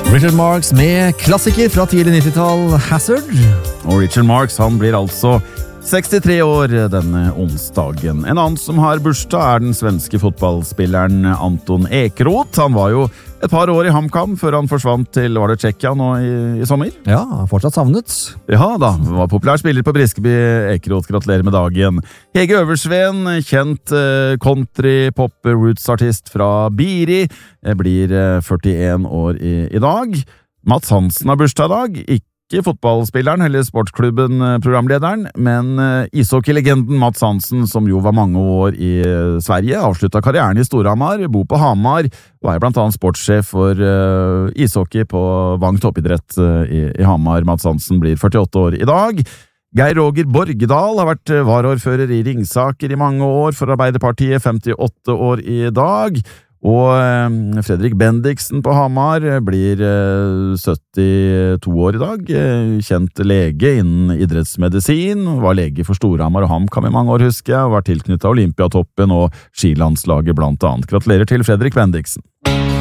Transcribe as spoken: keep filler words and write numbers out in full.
Richard Marx med klassiker fra tidlig nittitall, Hazard. Og Richard Marx, han blir altså sekstitre år denne onsdagen. En annen som har bursdag er den svenske fotballspilleren Anton Ekeroth. Han var jo et par år i HamKam før han forsvant til, var det Tsjekkia nå i, i sommer? Ja, fortsatt savnet. Ja da, var populær spiller på Briskeby. Ekeroth, gratulerer med dagen. Hege Øversveen, kjent uh, country-pop-roots-artist fra Biri, blir uh, førtien år i, i dag. Mats Hansen har bursdag i dag, ikke Ikke fotballspilleren eller sportsklubben programlederen, men ishockeylegenden Mats Hansen, som jo var mange år i Sverige, avsluttet karrieren i Storhamar, bor på Hamar, og er blant annet sportssjef for uh, ishockey på Vang toppidrett uh, i, i Hamar. Mats Hansen blir førtiåtte år i dag. Geir Roger Borgedal har vært varaordfører i Ringsaker i mange år for Arbeiderpartiet, femtiåtte år i dag. Og eh, Fredrik Bendiksen på Hamar blir eh, syttito år i dag, eh, kjent lege innen idrettsmedisin, var lege for Storhamar og HamKam i mange år, husker jeg, og var tilknyttet Olympiatoppen og skilandslaget blant annet. Gratulerer til Fredrik Bendiksen.